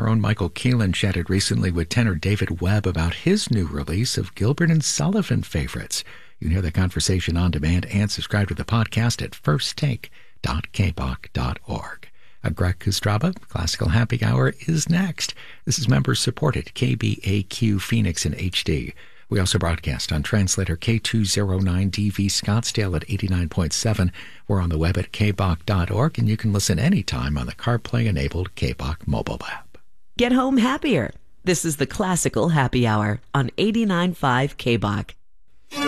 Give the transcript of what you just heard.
own Michael Keelan chatted recently with tenor David Webb about his new release of Gilbert and Sullivan favorites. You can hear the conversation on demand and subscribe to the podcast at firsttake.kbach.org. Greg Kostraba, Classical Happy Hour is next. This is member-supported KBAQ Phoenix in HD. We also broadcast on translator K209DV Scottsdale at 89.7. We're on the web at kbach.org, and you can listen anytime on the CarPlay-enabled KBach mobile app. Get home happier. This is the Classical Happy Hour on 89.5 KBach.